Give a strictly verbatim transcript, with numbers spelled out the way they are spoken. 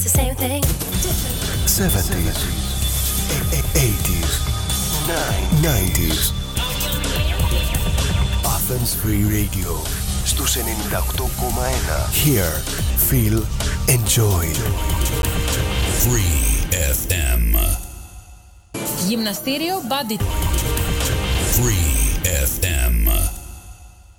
the same thing, different. seventies, eighties, nineties. Athens Free Radio στους ενενήντα οκτώ κόμμα ένα. Hear, feel, enjoy. Free εφ εμ. Γυμναστήριο Body. Free εφ εμ.